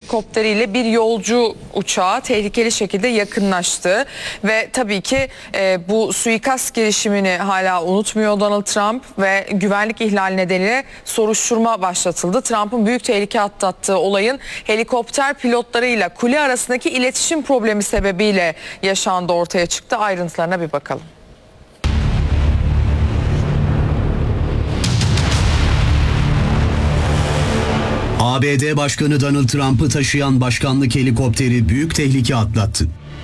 helikopteriyle bir yolcu uçağı tehlikeli şekilde yakınlaştı. Ve tabii ki bu suikast girişimini hala unutmuyor Donald Trump ve güvenlik ihlali nedeniyle soruşturma başlatıldı. Trump'ın büyük tehlike atlattığı olayın helikopter pilotlarıyla kule arasındaki iletişim problemi sebebiyle yaşandığı ortaya çıktı. Ayrıntılarına bir bakalım. ABD Başkanı Donald Trump'ı taşıyan başkanlık helikopteri büyük tehlike atlattı.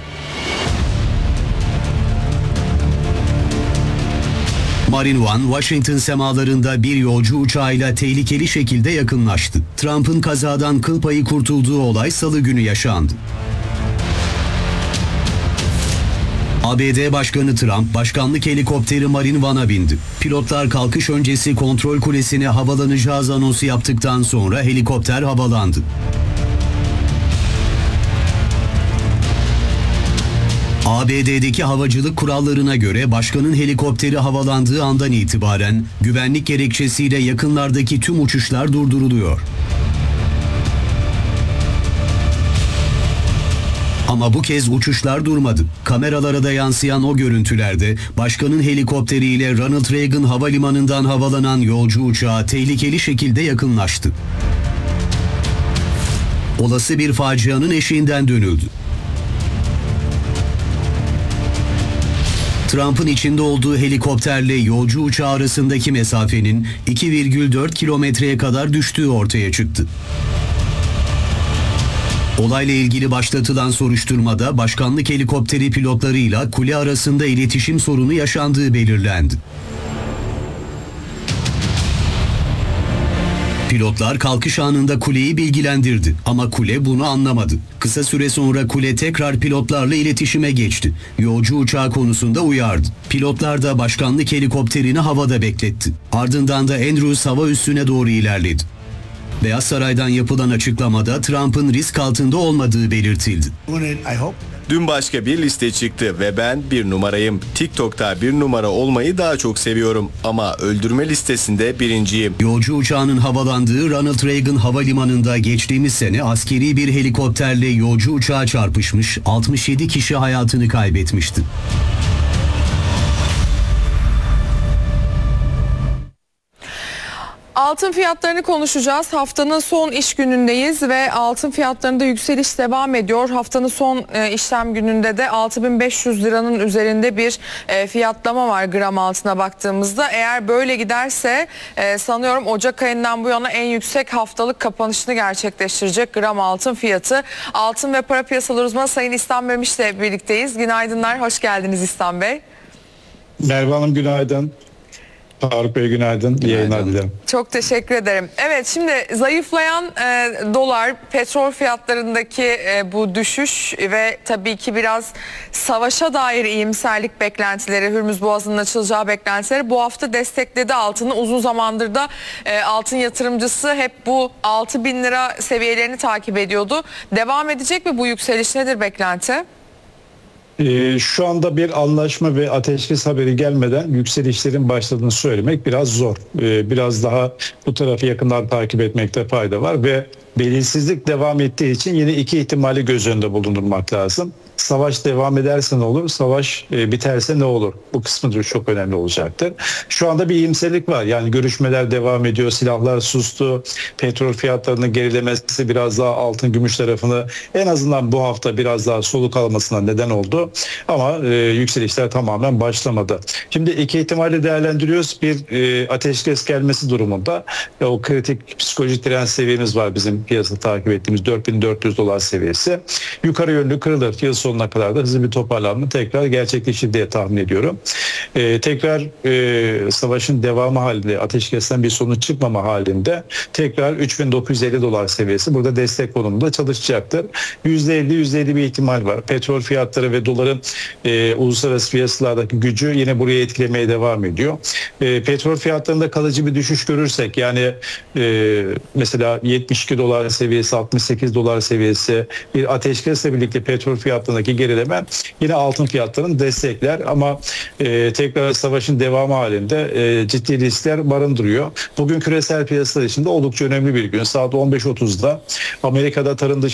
Marine One, Washington semalarında bir yolcu uçağıyla tehlikeli şekilde yakınlaştı. Trump'ın kazadan kıl payı kurtulduğu olay Salı günü yaşandı. ABD Başkanı Trump, başkanlık helikopteri Marine One'a bindi. Pilotlar kalkış öncesi kontrol kulesine havalanacağız anonsu yaptıktan sonra helikopter havalandı. ABD'deki havacılık kurallarına göre başkanın helikopteri havalandığı andan itibaren güvenlik gerekçesiyle yakınlardaki tüm uçuşlar durduruluyor. Ama bu kez uçuşlar durmadı. Kameralara da yansıyan o görüntülerde başkanın helikopteriyle Ronald Reagan Havalimanı'ndan havalanan yolcu uçağı tehlikeli şekilde yakınlaştı. Olası bir facianın eşiğinden dönüldü. Trump'ın içinde olduğu helikopterle yolcu uçağı arasındaki mesafenin 2,4 kilometreye kadar düştüğü ortaya çıktı. Olayla ilgili başlatılan soruşturmada başkanlık helikopteri pilotlarıyla kule arasında iletişim sorunu yaşandığı belirlendi. Pilotlar kalkış anında kuleyi bilgilendirdi ama kule bunu anlamadı. Kısa süre sonra kule tekrar pilotlarla iletişime geçti. Yolcu uçağı konusunda uyardı. Pilotlar da başkanlık helikopterini havada bekletti. Ardından da Andrews hava üssüne doğru ilerledi. Beyaz Saray'dan yapılan açıklamada Trump'ın risk altında olmadığı belirtildi. Dün başka bir liste çıktı ve ben bir numarayım. TikTok'ta bir numara olmayı daha çok seviyorum ama öldürme listesinde birinciyim. Yolcu uçağının havalandığı Ronald Reagan Havalimanı'nda geçtiğimiz sene askeri bir helikopterle yolcu uçağı çarpışmış, 67 kişi hayatını kaybetmişti. Altın fiyatlarını konuşacağız. Haftanın son iş günündeyiz ve altın fiyatlarında yükseliş devam ediyor. Haftanın son işlem gününde de 6.500 liranın üzerinde bir fiyatlama var gram altına baktığımızda. Eğer böyle giderse sanıyorum Ocak ayından bu yana en yüksek haftalık kapanışını gerçekleştirecek gram altın fiyatı. Altın ve para piyasaları uzmanı Sayın İhsan Memiş'le birlikteyiz. Günaydınlar, hoş geldiniz İhsan Bey. Merve Hanım günaydın. Faruk Bey günaydın. İyi yayınlar dilerim. Çok teşekkür ederim. Evet, şimdi zayıflayan dolar, petrol fiyatlarındaki bu düşüş ve tabii ki biraz savaşa dair iyimserlik beklentileri, Hürmüz Boğazı'nın açılacağı beklentileri bu hafta destekledi altını. Uzun zamandır da altın yatırımcısı hep bu 6.000 lira seviyelerini takip ediyordu. Devam edecek mi bu yükseliş, nedir beklenti? Şu anda bir anlaşma ve ateşkes haberi gelmeden yükselişlerin başladığını söylemek biraz zor. Biraz daha bu tarafı yakından takip etmekte fayda var ve belirsizlik devam ettiği için yine iki ihtimali göz önünde bulundurmak lazım. Savaş devam ederse ne olur? Savaş biterse ne olur? Bu kısmı çok önemli olacaktır. Şu anda bir iyimserlik var. Yani görüşmeler devam ediyor. Silahlar sustu. Petrol fiyatlarının gerilemesi biraz daha altın gümüş tarafını en azından bu hafta biraz daha soluk almasına neden oldu. Ama yükselişler tamamen başlamadı. Şimdi iki ihtimali değerlendiriyoruz. Bir ateşkes gelmesi durumunda o kritik psikolojik direnç seviyemiz var bizim piyasada takip ettiğimiz 4.400 dolar seviyesi. Yukarı yönlü kırılır. Yıl sonuna kadar da hızlı bir toparlanma tekrar gerçekleşir diye tahmin ediyorum. Tekrar savaşın devamı halinde, ateşkesten bir sonuç çıkmama halinde tekrar 3.950 dolar seviyesi burada destek konumunda çalışacaktır. %50 bir ihtimal var. Petrol fiyatları ve doların uluslararası piyasalardaki gücü yine buraya etkilemeye devam ediyor. Petrol fiyatlarında kalıcı bir düşüş görürsek, yani mesela 72 dolar seviyesi, 68 dolar seviyesi bir ateşkesle birlikte petrol fiyatlarındaki gerileme yine altın fiyatlarını destekler ama tekrar savaşın devamı halinde ciddi riskler barındırıyor. Bugün küresel piyasalar için de oldukça önemli bir gün. Saat 15.30'da Amerika'da tarım dışı